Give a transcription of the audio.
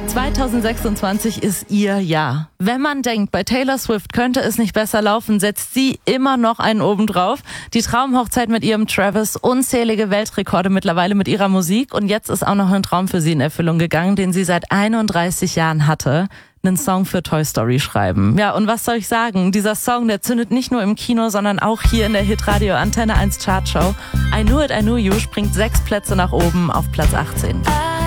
2026 ist ihr Jahr. Wenn man denkt, bei Taylor Swift könnte es nicht besser laufen, setzt sie immer noch einen oben drauf. Die Traumhochzeit mit ihrem Travis, unzählige Weltrekorde mittlerweile mit ihrer Musik. Und jetzt ist auch noch ein Traum für sie in Erfüllung gegangen, den sie seit 31 Jahren hatte. Einen Song für Toy Story schreiben. Ja, und was soll ich sagen? Dieser Song, der zündet nicht nur im Kino, sondern auch hier in der Hitradio Antenne 1 Chartshow. I Knew It, I Knew You springt 6 Plätze nach oben auf Platz 18.